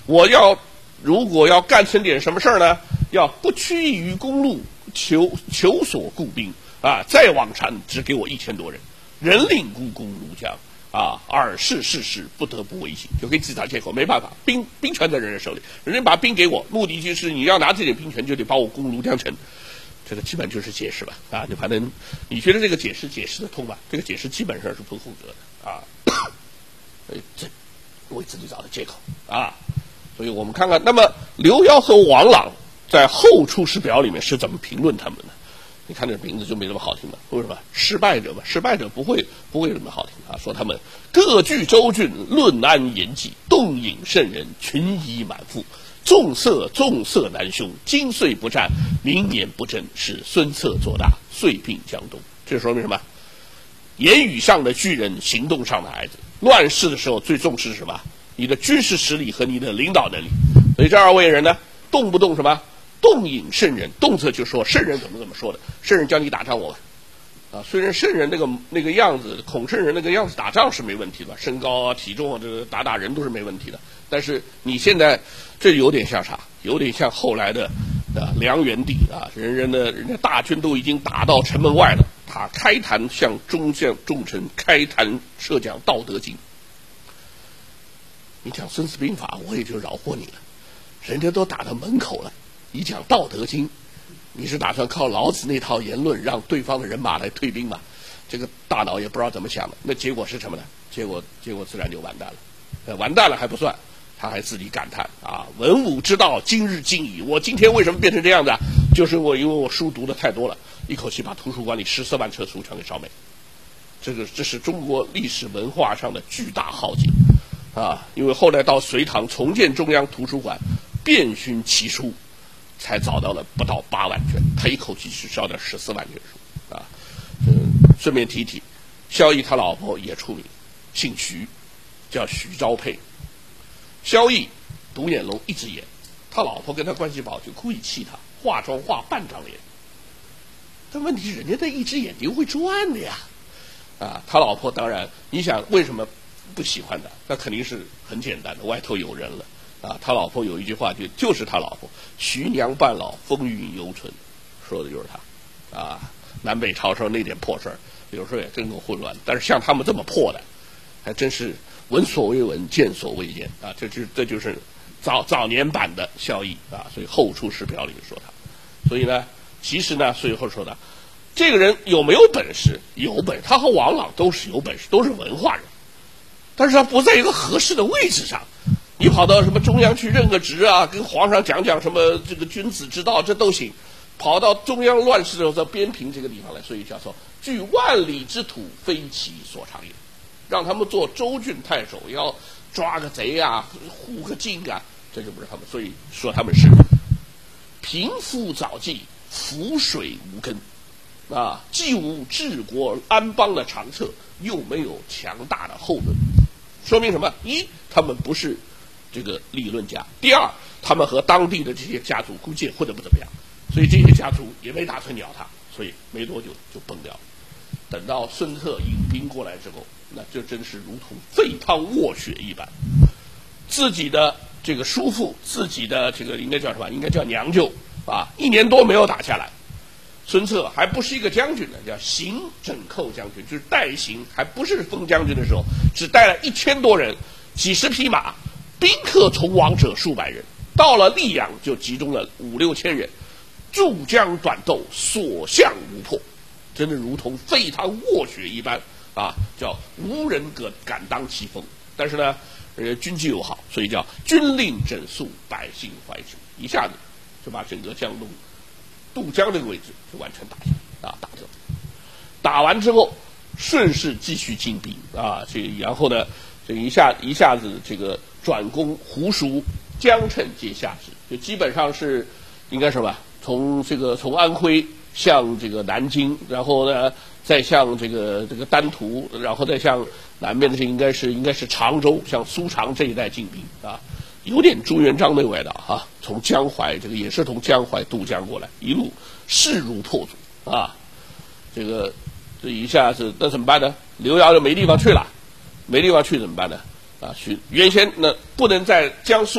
如果要干成点什么事儿呢，要不屈于公路，求所固兵啊！再往缠，只给我1000多人，人令孤公弩将啊！尔事不得不为行，就给自己找借口，没办法，兵权在人人手里，人家把兵给我，目的就是你要拿这点兵权，就得把我攻庐江城。这个基本就是解释吧啊！就反正你觉得这个解释得通吧？这个解释基本上是不后者的啊！这为自己找的借口啊！所以我们看看，那么刘繇和王朗在后《出师表》里面是怎么评论他们的？你看这名字就没那么好听了，为什么？失败者嘛，失败者不会那么好听啊！说他们各据州郡，论安言计，动引圣人，群医满腹，众色难凶，今岁不战，明年不争，使孙策做大，遂并江东。这说明什么？言语上的巨人，行动上的孩子。乱世的时候最重视什么？你的军事实力和你的领导能力。所以这2位人呢，动不动什么动引圣人，动辄就说圣人怎么说的，圣人教你打仗我啊，虽然圣人那个样子，孔圣人那个样子打仗是没问题的，身高啊体重啊，这个打人都是没问题的。但是你现在这有点像啥？有点像后来的梁元帝啊，人家大军都已经打到城门外了，他开坛向众臣开坛设讲《道德经》。你讲《孙子兵法》，我也就饶过你了。人家都打到门口了，你讲《道德经》，你是打算靠老子那套言论让对方的人马来退兵吗？这个大脑也不知道怎么想的。那结果是什么呢？结果自然就完蛋了。完蛋了还不算，他还自己感叹啊：“文武之道，今日尽矣。我今天为什么变成这样子啊？就是因为我书读的太多了，一口气把图书馆里14万册书全给烧没。这是中国历史文化上的巨大浩劫。”啊，因为后来到隋唐重建中央图书馆，遍寻奇书，才找到了不到8万卷，他一口气去烧掉14万卷书啊。顺便提提，萧绎他老婆也出名，姓徐，叫徐昭佩。萧绎独眼龙一只眼，他老婆跟他关系不好，就故意气他，化妆化半张脸。但问题是人家那一只眼睛会转的呀，啊，他老婆当然，你想为什么不喜欢他？那肯定是很简单的，外头有人了啊。他老婆有一句话就是他老婆徐娘半老，风韵犹存，说的就是他啊。南北朝时候那点破事儿，有时候也真够混乱。但是像他们这么破的，还真是闻所未闻，见所未见啊。这就是早年版的萧绎啊。所以《后出师表》里面说他。所以呢，其实呢，最后说的这个人有没有本事？有本事，他和王朗都是有本事，都是文化人。但是他不在一个合适的位置上，你跑到什么中央去任个职啊，跟皇上讲什么这个君子之道，这都行。跑到中央乱世的时候，在边平这个地方来，所以叫做据万里之土，非其所长也。让他们做州郡太守，要抓个贼啊，护个境啊，这就不是他们。所以说他们是贫富早继，浮水无根啊，既无治国安邦的长策，又没有强大的后盾。说明什么？一，他们不是这个理论家；第二，他们和当地的这些家族估计也混得不怎么样，所以这些家族也没打算鸟他，所以没多久就崩掉了。等到孙策引兵过来之后，那就真是如同沸汤卧雪一般。自己的这个叔父，自己的这个应该叫什么？应该叫娘舅啊，1年多没有打下来。孙策还不是一个将军呢，叫行整寇将军，就是带行，还不是封将军的时候，只带了1000多人，几十匹马，宾客从亡者数百人。到了溧阳就集中了5、6千人，筑江短斗，所向无破，真的如同沸汤卧雪一般啊！叫无人敢当其锋。但是呢，军纪又好，所以叫军令整肃，百姓怀之，一下子就把整个江东渡江这个位置就完全打下啊，打掉。打完之后，顺势继续进兵啊，然后呢，这个一下子这个转攻湖熟、江趁皆下之，就基本上是应该什么？从安徽向这个南京，然后呢再向这个丹徒，然后再向南面的这应该是常州，向苏常这一带进兵啊。有点朱元璋那味道啊，从江淮这个也是从江淮渡江过来，一路势如破竹啊。这一下子那怎么办呢？刘繇就没地方去了，没地方去怎么办呢？啊，原先那不能在江苏